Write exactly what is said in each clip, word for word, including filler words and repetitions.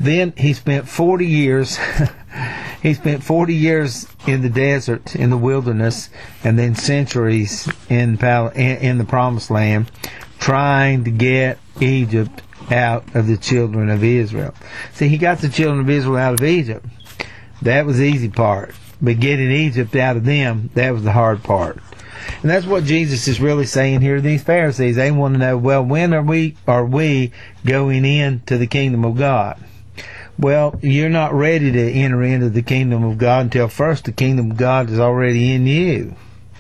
then he spent forty years. He spent forty years in the desert, in the wilderness, and then centuries in Pal- in, in the Promised Land, trying to get Egypt out of the children of Israel. See, he got the children of Israel out of Egypt. That was the easy part. But getting Egypt out of them, that was the hard part. And that's what Jesus is really saying here to these Pharisees. They want to know, well, when are we are we going into the kingdom of God? Well, you're not ready to enter into the kingdom of God until first the kingdom of God is already in you.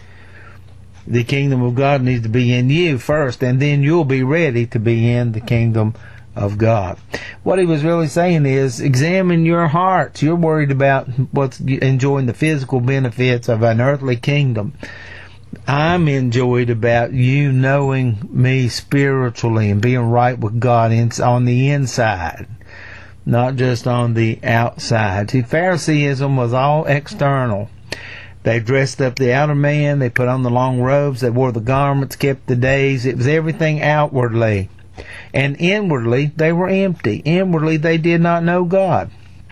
The kingdom of God needs to be in you first, and then you'll be ready to be in the kingdom of God. What he was really saying is, examine your hearts. You're worried about what's enjoying the physical benefits of an earthly kingdom. I'm enjoyed about you knowing me spiritually and being right with God on the inside, not just on the outside. See, Phariseeism was all external. They dressed up the outer man, they put on the long robes, they wore the garments, kept the days. It was everything outwardly. And inwardly, they were empty. Inwardly, they did not know God.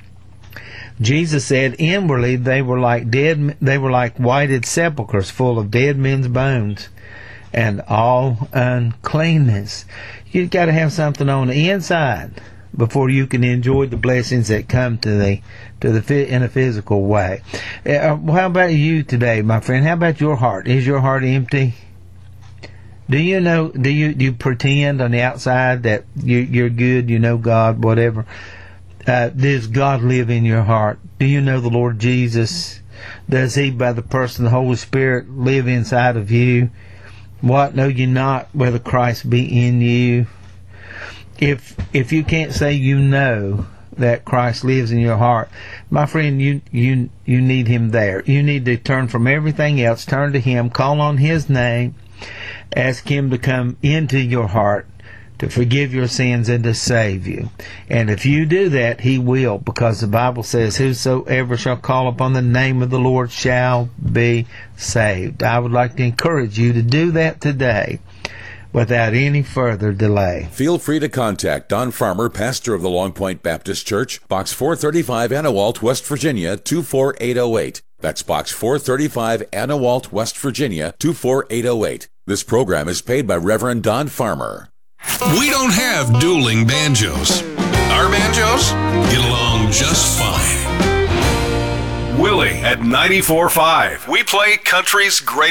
Jesus said inwardly they were like dead, they were like whited sepulchres full of dead men's bones and all uncleanness. You've got to have something on the inside before you can enjoy the blessings that come to the to the in a physical way. Uh, how about you today, my friend? How about your heart? Is your heart empty? Do you know? Do you do you pretend on the outside that you, you're good? You know God, whatever. Uh, does God live in your heart? Do you know the Lord Jesus? Does He, by the person of the Holy Spirit, live inside of you? What? Know you not whether Christ be in you? If if you can't say you know that Christ lives in your heart, my friend, you you you need Him there. You need to turn from everything else, turn to Him, call on His name, ask Him to come into your heart, to forgive your sins and to save you. And if you do that, He will, because the Bible says, whosoever shall call upon the name of the Lord shall be saved. I would like to encourage you to do that today without any further delay. Feel free to contact Don Farmer, pastor of the Long Point Baptist Church, Box four thirty-five, Anawalt, West Virginia, two four eight oh eight. That's Box four thirty-five, Anawalt, West Virginia, two four eight oh eight. This program is paid by Reverend Don Farmer. We don't have dueling banjos. Our banjos get along just fine. Willie at ninety-four point five. We play country's greatest.